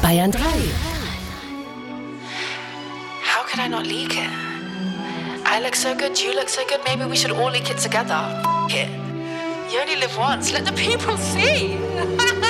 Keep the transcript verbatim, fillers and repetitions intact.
Bayern drei. How could I not leak it? I look so good, you look so good, maybe we should all leak it together. F it. You only live once, let the people see.